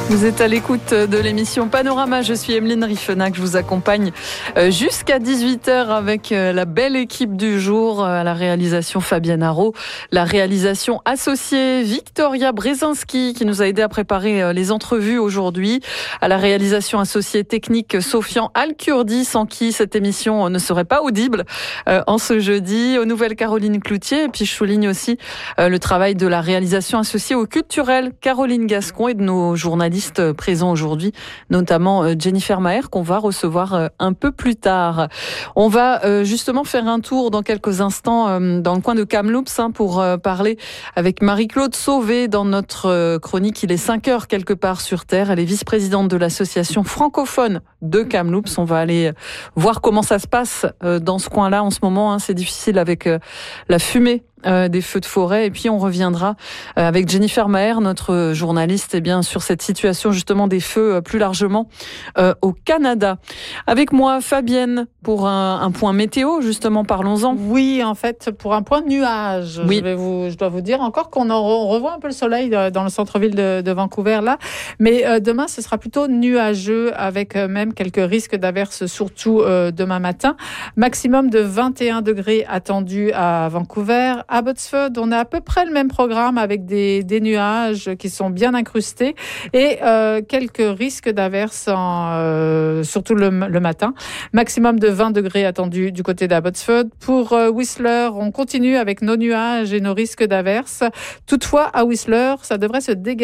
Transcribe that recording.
Vous êtes à l'écoute de l'émission Panorama. Je suis Emeline Riffenac. Je vous accompagne jusqu'à 18h avec la belle équipe du jour. À la réalisation Fabienne Haro, la réalisation associée Victoria Brzezinski qui nous a aidé à préparer les entrevues aujourd'hui. À la réalisation associée technique Sofian Al-Kurdi, sans qui cette émission ne serait pas audible en ce jeudi. Aux nouvelles Caroline Cloutier. Et puis je souligne aussi le travail de la réalisation associée au culturel Caroline Gascon et de nos journalistes présents aujourd'hui, notamment Jennifer Maher qu'on va recevoir un peu plus tard. On va justement faire un tour dans quelques instants dans le coin de Kamloops pour parler avec Marie-Claude Sauvé dans notre chronique. Il est 5h quelque part sur Terre. Elle est vice-présidente de l'association francophone de Kamloops. On va aller voir comment ça se passe dans ce coin-là en ce moment. C'est difficile avec la fumée des feux de forêt. Et puis on reviendra avec Jennifer Maher, notre journaliste, sur cette situation justement des feux plus largement au Canada. Avec moi Fabienne pour un point météo, justement, parlons-en. Oui, en fait, pour un point de nuage. Oui. Je dois vous dire encore qu'on revoit un peu le soleil dans le centre-ville de Vancouver là, mais demain ce sera plutôt nuageux avec même quelques risques d'averses, surtout demain matin. Maximum de 21 degrés attendus à Vancouver. À Abbotsford, on a à peu près le même programme avec des nuages qui sont bien incrustés et quelques risques d'averses, surtout le matin. Maximum de 20 degrés attendus du côté d'Abbotsford. Pour Whistler, on continue avec nos nuages et nos risques d'averses. Toutefois, à Whistler, ça devrait se dégager